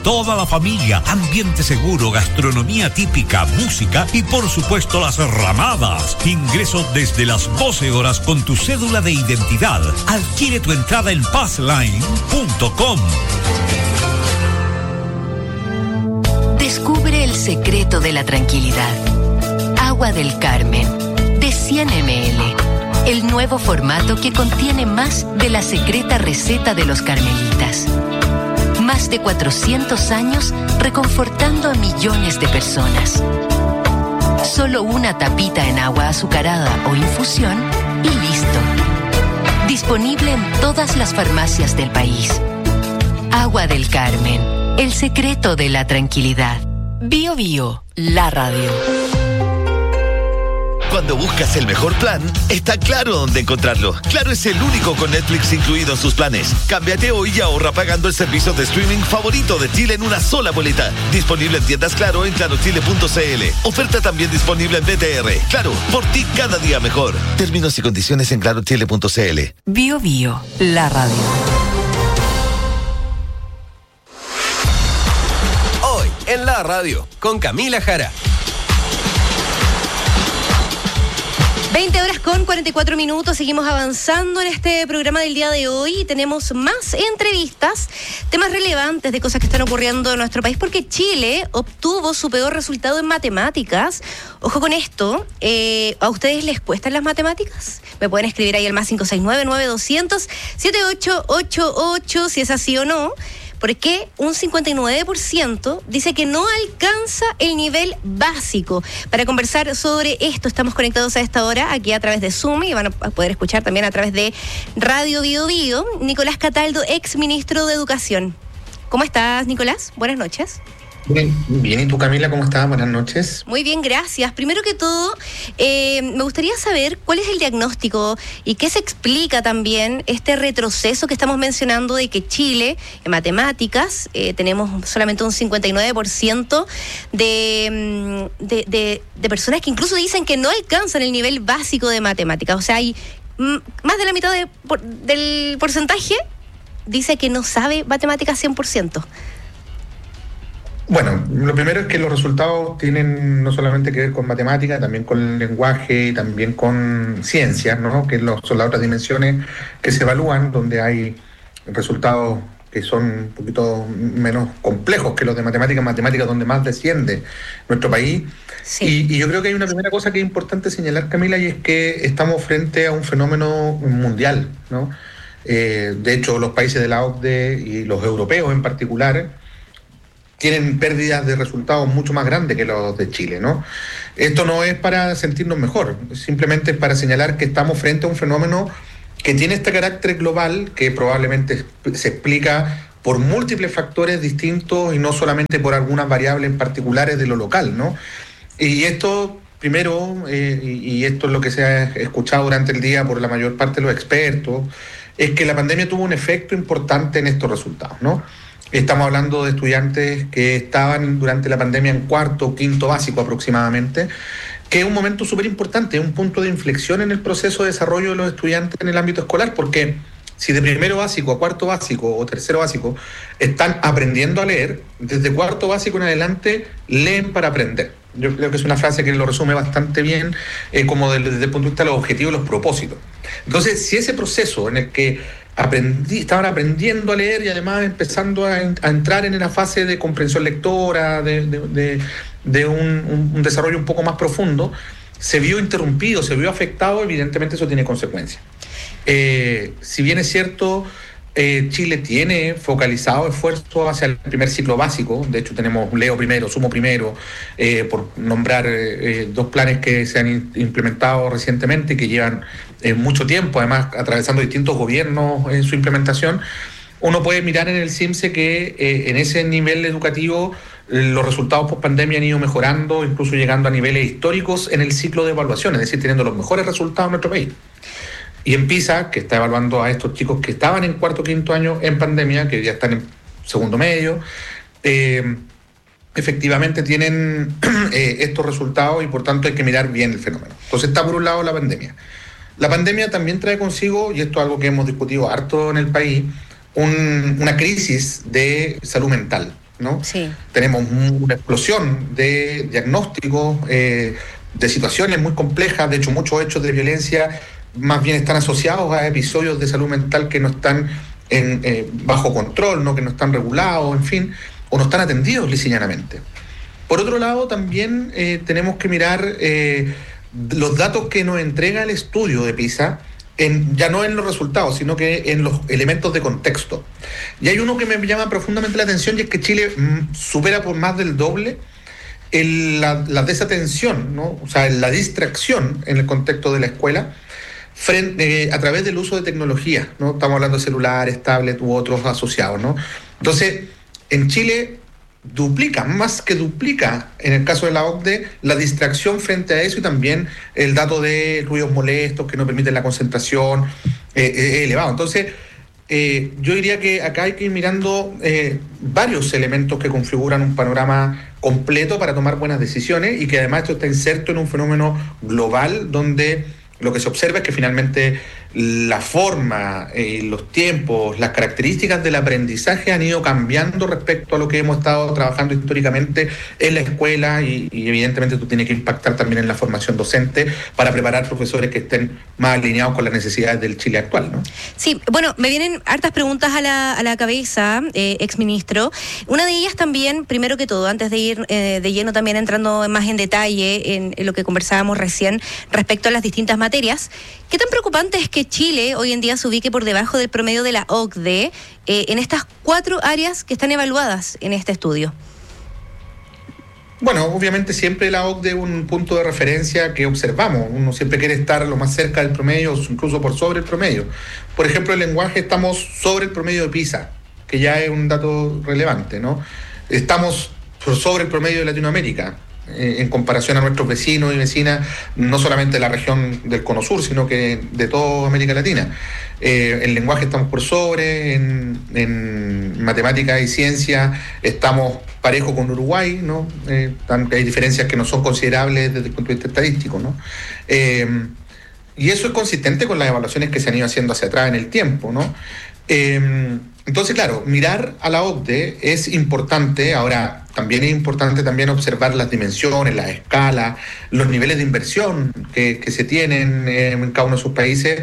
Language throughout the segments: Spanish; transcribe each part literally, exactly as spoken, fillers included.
toda la familia, ambiente seguro, gastronomía típica, música y por supuesto las ramadas. Ingreso desde las doce horas con tu cédula de identidad. Adquiere tu entrada en passline punto com. Descubre el secreto de la tranquilidad. Agua del Carmen, de cien mililitros. El nuevo formato que contiene más de la secreta receta de los carmelitas. Más de cuatrocientos años reconfortando a millones de personas. Solo una tapita en agua azucarada o infusión y listo. Disponible en todas las farmacias del país. Agua del Carmen, el secreto de la tranquilidad. Bio Bio, la radio. Cuando buscas el mejor plan, está Claro dónde encontrarlo. Claro es el único con Netflix incluido en sus planes. Cámbiate hoy y ahorra pagando el servicio de streaming favorito de Chile en una sola boleta. Disponible en tiendas Claro en claro chile punto c l. Oferta también disponible en B T R. Claro, por ti cada día mejor. Términos y condiciones en claro chile punto c l. Bio Bio, la radio. Hoy en la radio con Camila Jara. veinte horas con cuarenta y cuatro minutos, seguimos avanzando en este programa del día de hoy y tenemos más entrevistas, temas relevantes de cosas que están ocurriendo en nuestro país, porque Chile obtuvo su peor resultado en matemáticas. Ojo con esto, eh, ¿a ustedes les cuestan las matemáticas? Me pueden escribir ahí al más cinco seis nueve, nueve dos cero cero, siete ocho ocho ocho si es así o no. Porque un cincuenta y nueve por ciento dice que no alcanza el nivel básico. Para conversar sobre esto estamos conectados a esta hora aquí a través de Zoom y van a poder escuchar también a través de Radio Bio Bio. Nicolás Cataldo, ex ministro de Educación. ¿Cómo estás, Nicolás? Buenas noches. Bien, bien, ¿y tú, Camila, cómo estás? Buenas noches. Muy bien, gracias. Primero que todo, eh, me gustaría saber cuál es el diagnóstico y qué se explica también este retroceso que estamos mencionando de que Chile, en matemáticas, eh, tenemos solamente un cincuenta y nueve por ciento de, de, de, de personas que incluso dicen que no alcanzan el nivel básico de matemáticas. O sea, hay m- más de la mitad de, por, del porcentaje dice que no sabe matemáticas cien por ciento. Bueno, lo primero es que los resultados tienen no solamente que ver con matemática, también con lenguaje y también con ciencias, ¿no? Que los, son las otras dimensiones que se evalúan, donde hay resultados que son un poquito menos complejos que los de matemáticas, matemáticas donde más desciende nuestro país. Sí. Y, y yo creo que hay una primera cosa que es importante señalar, Camila, y es que estamos frente a un fenómeno mundial, ¿no? Eh, de hecho, los países de la O C D E y los europeos en particular tienen pérdidas de resultados mucho más grandes que los de Chile, ¿no? Esto no es para sentirnos mejor, simplemente es para señalar que estamos frente a un fenómeno que tiene este carácter global, que probablemente se explica por múltiples factores distintos y no solamente por algunas variables particulares de lo local, ¿no? Y esto, primero, eh, y, y esto es lo que se ha escuchado durante el día por la mayor parte de los expertos, es que la pandemia tuvo un efecto importante en estos resultados, ¿no? Estamos hablando de estudiantes que estaban durante la pandemia en cuarto o quinto básico aproximadamente, que es un momento súper importante, es un punto de inflexión en el proceso de desarrollo de los estudiantes en el ámbito escolar, porque si de primero básico a cuarto básico o tercero básico están aprendiendo a leer, desde cuarto básico en adelante leen para aprender. Yo creo que es una frase que lo resume bastante bien, eh, como desde, desde el punto de vista de los objetivos y los propósitos. Entonces, si ese proceso en el que aprendí, estaban aprendiendo a leer y además empezando a, a entrar en la fase de comprensión lectora, de, de, de, de un, un, un desarrollo un poco más profundo, se vio interrumpido, se vio afectado, evidentemente eso tiene consecuencias. Eh, si bien es cierto, eh, Chile tiene focalizado esfuerzo hacia el primer ciclo básico, de hecho tenemos Leo primero, Sumo primero, eh, por nombrar eh, dos planes que se han in- implementado recientemente y que llevan eh, mucho tiempo, además atravesando distintos gobiernos en su implementación. Uno puede mirar en el CIMSE que eh, en ese nivel educativo eh, los resultados post pandemia han ido mejorando, incluso llegando a niveles históricos en el ciclo de evaluación, es decir, teniendo los mejores resultados en nuestro país. Y en PISA, que está evaluando a estos chicos que estaban en cuarto o quinto año en pandemia, que ya están en segundo medio, eh, efectivamente tienen eh, estos resultados y por tanto hay que mirar bien el fenómeno. Entonces está por un lado la pandemia. La pandemia también trae consigo, y esto es algo que hemos discutido harto en el país, un, una crisis de salud mental. ¿no? Sí. Tenemos una explosión de diagnósticos, eh, de situaciones muy complejas. De hecho, muchos hechos de violencia más bien están asociados a episodios de salud mental que no están en, eh, bajo control, ¿no? Que no están regulados, en fin, o no están atendidos lisa y llanamente. Por otro lado, también eh, tenemos que mirar eh, los datos que nos entrega el estudio de PISA, en, ya no en los resultados, sino que en los elementos de contexto. Y hay uno que me llama profundamente la atención, y es que Chile mm, supera por más del doble el, la, la desatención, ¿no? O sea, la distracción en el contexto de la escuela frente, eh, a través del uso de tecnología, ¿no? Estamos hablando de celulares, tablets u otros asociados, ¿no? Entonces, en Chile duplica, más que duplica, en el caso de la O C D E, la distracción frente a eso, y también el dato de ruidos molestos que no permiten la concentración eh, eh, elevado. Entonces, eh, yo diría que acá hay que ir mirando eh, varios elementos que configuran un panorama completo para tomar buenas decisiones, y que además esto está inserto en un fenómeno global donde lo que se observa es que finalmente la forma, eh, los tiempos, las características del aprendizaje han ido cambiando respecto a lo que hemos estado trabajando históricamente en la escuela, y, y evidentemente tú tienes que impactar también en la formación docente para preparar profesores que estén más alineados con las necesidades del Chile actual, ¿no? Sí, bueno, me vienen hartas preguntas a la, a la cabeza, eh, exministro. Una de ellas también, primero que todo, antes de ir eh, de lleno también entrando más en detalle en, en lo que conversábamos recién respecto a las distintas materias, ¿qué tan preocupante es que Chile hoy en día se ubique por debajo del promedio de la O C D E eh, en estas cuatro áreas que están evaluadas en este estudio? Bueno, obviamente siempre la O C D E es un punto de referencia que observamos. Uno siempre quiere estar lo más cerca del promedio, incluso por sobre el promedio. Por ejemplo, el lenguaje estamos sobre el promedio de PISA, que ya es un dato relevante, ¿no? Estamos por sobre el promedio de Latinoamérica, en comparación a nuestros vecinos y vecinas, no solamente de la región del Cono Sur, sino que de toda América Latina. Eh, en lenguaje estamos por sobre, en, en matemáticas y ciencia estamos parejo con Uruguay, ¿no? Eh, hay diferencias que no son considerables desde el punto de vista estadístico, ¿no? Eh, y eso es consistente con las evaluaciones que se han ido haciendo hacia atrás en el tiempo, ¿no? Eh, entonces, claro, mirar a la O C D E es importante. Ahora, también es importante también observar las dimensiones, las escalas, los niveles de inversión que, que se tienen en cada uno de sus países.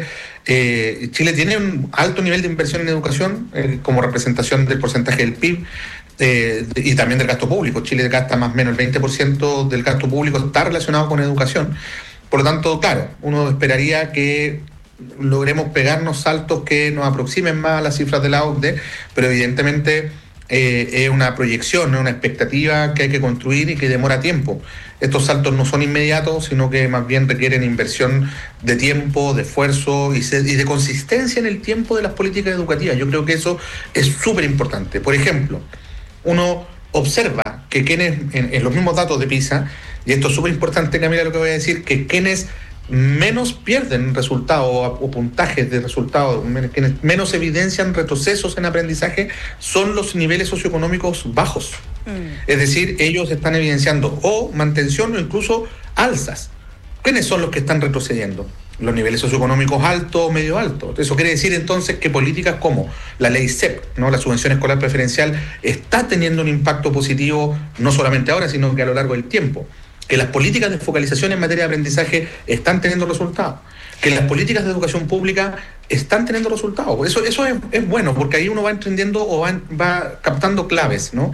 Eh, Chile tiene un alto nivel de inversión en educación eh, como representación del porcentaje del P I B eh, y también del gasto público. Chile gasta más o menos el veinte por ciento del gasto público está relacionado con educación. Por lo tanto, claro, uno esperaría que logremos pegarnos saltos que nos aproximen más a las cifras de la O C D E, pero evidentemente eh, es una proyección, es una expectativa que hay que construir y que demora tiempo. Estos saltos no son inmediatos, sino que más bien requieren inversión de tiempo, de esfuerzo y, se, y de consistencia en el tiempo de las políticas educativas. Yo creo que eso es súper importante. Por ejemplo, uno observa que quienes, en, en los mismos datos de PISA, y esto es súper importante, Camila, lo que voy a decir, que quienes menos pierden resultados o, o puntajes de resultados, quienes menos evidencian retrocesos en aprendizaje, son los niveles socioeconómicos bajos. Mm. Es decir, ellos están evidenciando o mantención o incluso alzas. ¿Quiénes son los que están retrocediendo? Los niveles socioeconómicos altos o medio altos. Eso quiere decir entonces que políticas como la ley C E P, ¿no? La subvención escolar preferencial, está teniendo un impacto positivo no solamente ahora, sino que a lo largo del tiempo. Que las políticas de focalización en materia de aprendizaje están teniendo resultados, que las políticas de educación pública están teniendo resultados. Eso, eso es, es bueno, porque ahí uno va entendiendo o va, va captando claves, ¿no?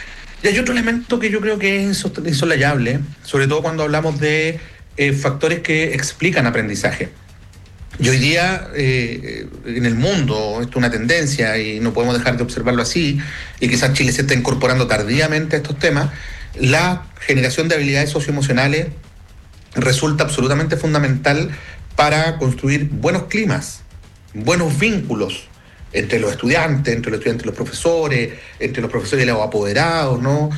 Y hay otro elemento que yo creo que es insolayable, sobre todo cuando hablamos de eh, factores que explican aprendizaje. Y hoy día eh, en el mundo esto es una tendencia y no podemos dejar de observarlo así, y quizás Chile se está incorporando tardíamente a estos temas. La generación de habilidades socioemocionales resulta absolutamente fundamental para construir buenos climas, buenos vínculos entre los estudiantes, entre los estudiantes y los profesores, entre los profesores y los apoderados, ¿no?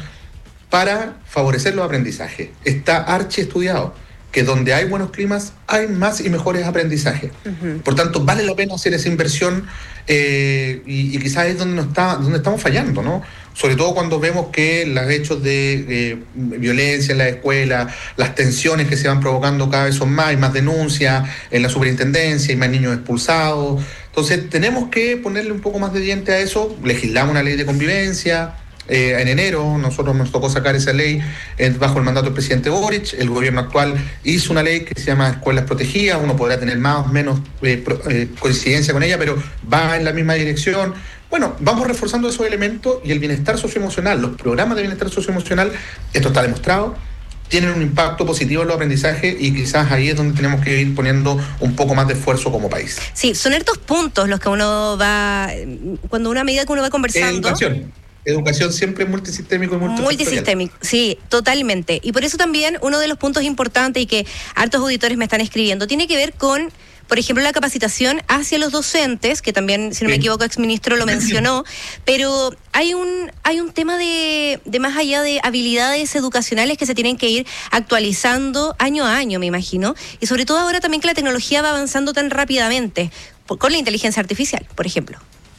Para favorecer los aprendizajes. Está archiestudiado que donde hay buenos climas hay más y mejores aprendizajes. Uh-huh. Por tanto, vale la pena hacer esa inversión eh, y, y quizás es donde, no está, donde estamos fallando, ¿no? Sobre todo cuando vemos que los hechos de eh, violencia en la escuela, las tensiones que se van provocando cada vez son más, hay más denuncias en la superintendencia, hay más niños expulsados. Entonces tenemos que ponerle un poco más de diente a eso. Legislamos una ley de convivencia, eh, en enero, nosotros nos tocó sacar esa ley eh, bajo el mandato del presidente Boric. El gobierno actual hizo una ley que se llama Escuelas Protegidas, uno podrá tener más o menos eh, pro, eh, coincidencia con ella, pero va en la misma dirección. Bueno, vamos reforzando esos elementos y el bienestar socioemocional, los programas de bienestar socioemocional, esto está demostrado, tienen un impacto positivo en los aprendizajes y quizás ahí es donde tenemos que ir poniendo un poco más de esfuerzo como país. Sí, son estos puntos los que uno va, cuando una medida que uno va conversando... Educación. Educación siempre multisistémico y multisectorial. Multisistémico, sí, totalmente. Y por eso también uno de los puntos importantes y que hartos auditores me están escribiendo tiene que ver con, por ejemplo, la capacitación hacia los docentes, que también, si no me equivoco, exministro lo mencionó, pero hay un hay un tema de, de más allá de habilidades educacionales que se tienen que ir actualizando año a año, me imagino, y sobre todo ahora también que la tecnología va avanzando tan rápidamente, con la inteligencia artificial, por ejemplo.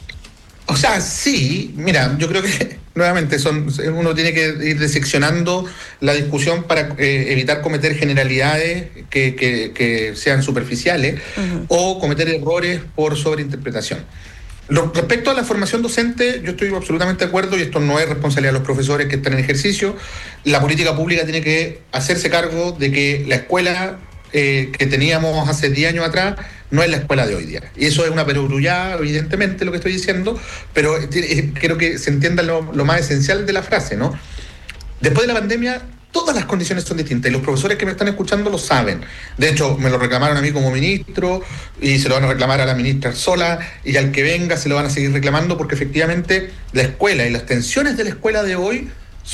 O sea, sí, mira, yo creo que nuevamente son uno tiene que ir diseccionando la discusión para eh, evitar cometer generalidades que, que, que sean superficiales uh-huh. o cometer errores por sobreinterpretación. Lo, respecto a la formación docente, yo estoy absolutamente de acuerdo y esto no es responsabilidad de los profesores que están en ejercicio. La política pública tiene que hacerse cargo de que la escuela eh, que teníamos hace diez años atrás no es la escuela de hoy día. Y eso es una perogrullada, evidentemente, lo que estoy diciendo, pero eh, quiero que se entienda lo, lo más esencial de la frase, ¿no? Después de la pandemia, todas las condiciones son distintas y los profesores que me están escuchando lo saben. De hecho, me lo reclamaron a mí como ministro y se lo van a reclamar a la ministra sola y al que venga se lo van a seguir reclamando porque efectivamente la escuela y las tensiones de la escuela de hoy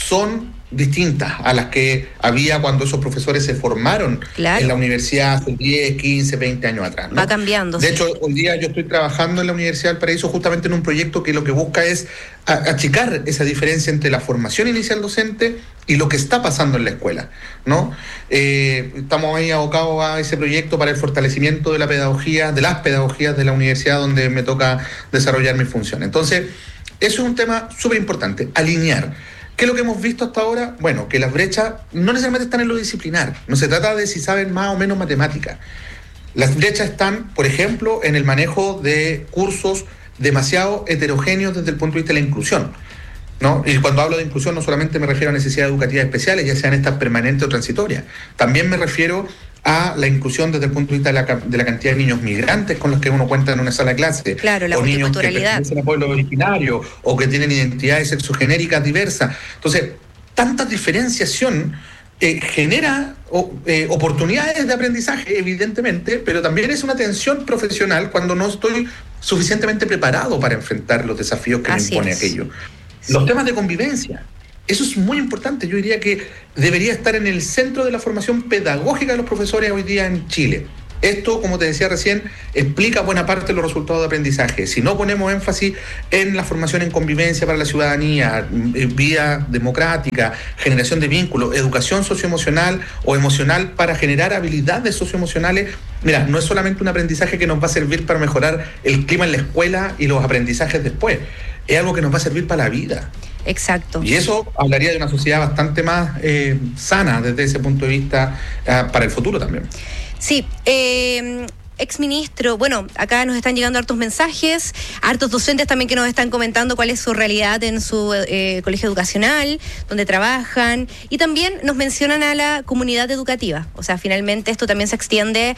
son distintas a las que había cuando esos profesores se formaron claro. en la universidad hace diez, quince, veinte años atrás, ¿no? Va cambiando. De sí. hecho, hoy día yo estoy trabajando en la Universidad del Paraíso justamente en un proyecto que lo que busca es achicar esa diferencia entre la formación inicial docente y lo que está pasando en la escuela, ¿no? Eh, estamos ahí abocados a ese proyecto para el fortalecimiento de la pedagogía, de las pedagogías de la universidad donde me toca desarrollar mi función. Entonces, eso es un tema súper importante, alinear. ¿Qué es lo que hemos visto hasta ahora? Bueno, que las brechas no necesariamente están en lo disciplinar. No se trata de si saben más o menos matemática. Las brechas están, por ejemplo, en el manejo de cursos demasiado heterogéneos desde el punto de vista de la inclusión, ¿no? Y cuando hablo de inclusión no solamente me refiero a necesidades educativas especiales, ya sean estas permanentes o transitorias. También me refiero a la inclusión desde el punto de vista de la, de la cantidad de niños migrantes con los que uno cuenta en una sala de clase. Claro, la o niños que multiculturalidad. pertenecen a pueblos originarios o que tienen identidades sexogenéricas diversas. Entonces, tanta diferenciación eh, genera o, eh, oportunidades de aprendizaje, evidentemente, pero también es una tensión profesional cuando no estoy suficientemente preparado para enfrentar los desafíos que Así me impone es. aquello. Sí. Los temas de convivencia. Eso es muy importante. Yo diría que debería estar en el centro de la formación pedagógica de los profesores hoy día en Chile. Esto, como te decía recién, explica buena parte de los resultados de aprendizaje. Si no ponemos énfasis en la formación en convivencia para la ciudadanía, vía democrática, generación de vínculos, educación socioemocional o emocional para generar habilidades socioemocionales, mira, no es solamente un aprendizaje que nos va a servir para mejorar el clima en la escuela y los aprendizajes después. Es algo que nos va a servir para la vida. Exacto. Y eso hablaría de una sociedad bastante más eh, sana desde ese punto de vista eh, para el futuro también. Sí, eh, exministro, bueno, acá nos están llegando hartos mensajes, hartos docentes también que nos están comentando cuál es su realidad en su eh, colegio educacional, donde trabajan, y también nos mencionan a la comunidad educativa. O sea, finalmente esto también se extiende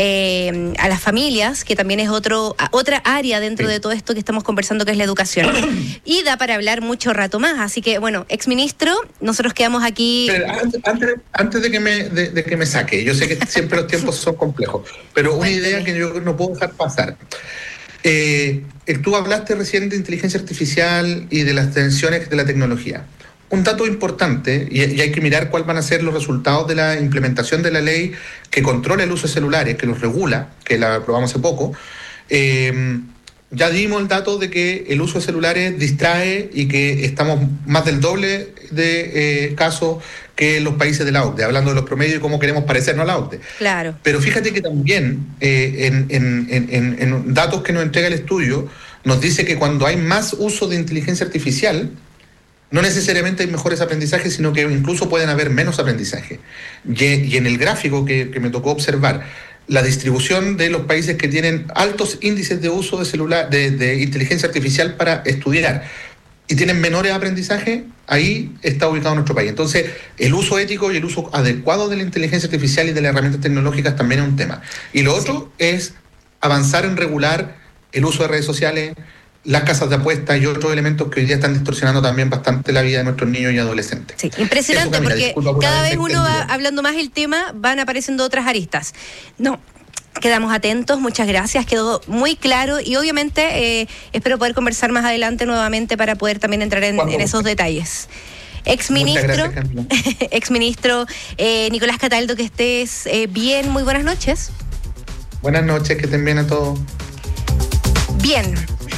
eh, a las familias, que también es otro otra área dentro sí. de todo esto que estamos conversando, que es la educación. Y da para hablar mucho rato más. Así que, bueno, exministro, nosotros quedamos aquí... Pero antes, antes, antes de, que me, de, de que me saque, yo sé que siempre los tiempos son complejos, pero una idea que yo no puedo dejar pasar. Eh, tú hablaste recién de inteligencia artificial y de las tensiones de la tecnología. Un dato importante, y, y hay que mirar cuáles van a ser los resultados de la implementación de la ley que controla el uso de celulares, que los regula, que la aprobamos hace poco. Eh, ya dimos el dato de que el uso de celulares distrae y que estamos más del doble de eh, casos que los países de la O C D E, hablando de los promedios y cómo queremos parecernos a la O C D E. Claro. Pero fíjate que también eh, en, en, en, en datos que nos entrega el estudio, nos dice que cuando hay más uso de inteligencia artificial, no necesariamente hay mejores aprendizajes, sino que incluso pueden haber menos aprendizaje. Y, y en el gráfico que, que me tocó observar, la distribución de los países que tienen altos índices de uso de celular, de, de inteligencia artificial para estudiar y tienen menores aprendizajes, ahí está ubicado nuestro país. Entonces, el uso ético y el uso adecuado de la inteligencia artificial y de las herramientas tecnológicas también es un tema. Y lo otro sí. es avanzar en regular el uso de redes sociales, las casas de apuestas y otros elementos que hoy día están distorsionando también bastante la vida de nuestros niños y adolescentes. Sí, impresionante. Eso, Camila, porque cada vez uno va hablando más el tema, van apareciendo otras aristas. No, quedamos atentos, muchas gracias, quedó muy claro y obviamente eh, espero poder conversar más adelante nuevamente para poder también entrar en, en esos detalles. Exministro, exministro eh, Nicolás Cataldo, que estés eh, bien, muy buenas noches. Buenas noches, que estén bien a todos. Bien.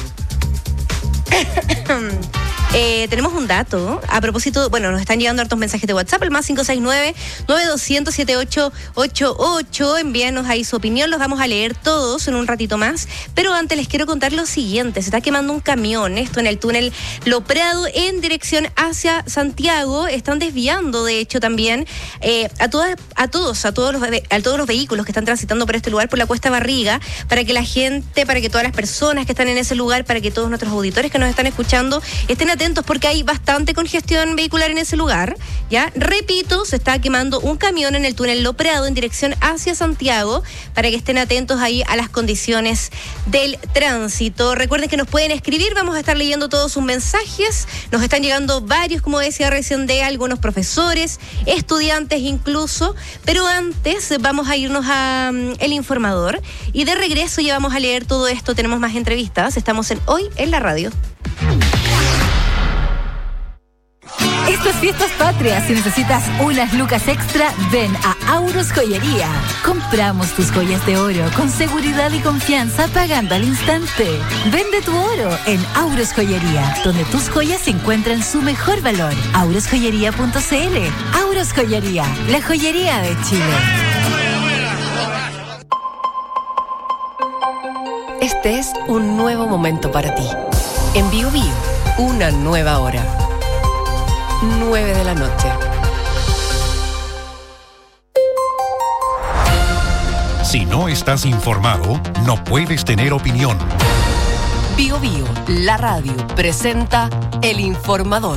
Eh, tenemos un dato a propósito, bueno, nos están llegando hartos mensajes de WhatsApp, el más cinco seis nueve, nueve dos cero cero, siete ocho ocho ocho, envíanos ahí su opinión, los vamos a leer todos en un ratito más, pero antes les quiero contar lo siguiente, se está quemando un camión, esto en el túnel Lo Prado en dirección hacia Santiago, están desviando de hecho también eh, a todas, a todos, a todos los a todos los vehículos que están transitando por este lugar, por la Cuesta Barriga, para que la gente, para que todas las personas que están en ese lugar, para que todos nuestros auditores que nos están escuchando estén atentos porque hay bastante congestión vehicular en ese lugar, ¿ya? Repito, se está quemando un camión en el túnel Lo Prado en dirección hacia Santiago, para que estén atentos ahí a las condiciones del tránsito. Recuerden que nos pueden escribir, vamos a estar leyendo todos sus mensajes, nos están llegando varios, como decía recién, de algunos profesores, estudiantes incluso, pero antes vamos a irnos a um, El Informador y de regreso ya vamos a leer todo esto, tenemos más entrevistas, estamos en Hoy en la Radio. Estas fiestas patrias, si necesitas unas lucas extra, ven a Auros Joyería. Compramos tus joyas de oro con seguridad y confianza pagando al instante. Vende tu oro en Auros Joyería, donde tus joyas encuentran su mejor valor. auros joyería punto c l. Auros Joyería, la joyería de Chile. Este es un nuevo momento para ti. En Bio Bio, una nueva hora. nueve de la noche. Si no estás informado, no puedes tener opinión. Bio Bio, la radio, presenta El Informador.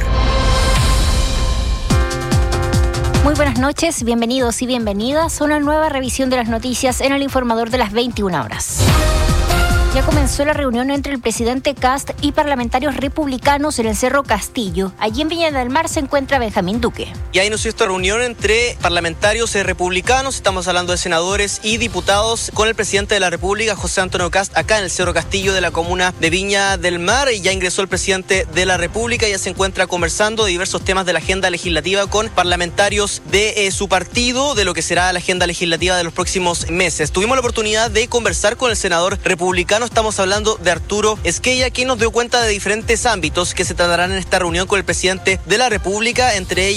Muy buenas noches, bienvenidos y bienvenidas a una nueva revisión de las noticias en El Informador de las veintiuna horas. Ya comenzó la reunión entre el presidente Kast y parlamentarios republicanos en el Cerro Castillo. Allí en Viña del Mar se encuentra Benjamín Duque. Y ahí inició esta reunión entre parlamentarios republicanos, estamos hablando de senadores y diputados, con el presidente de la República, José Antonio Kast, acá en el Cerro Castillo de la comuna de Viña del Mar. Y ya ingresó el presidente de la República, ya se encuentra conversando de diversos temas de la agenda legislativa con parlamentarios de eh, su partido, de lo que será la agenda legislativa de los próximos meses. Tuvimos la oportunidad de conversar con el senador republicano. Estamos hablando de Arturo Esquella, quien nos dio cuenta de diferentes ámbitos que se tratarán en esta reunión con el presidente de la República, entre ellos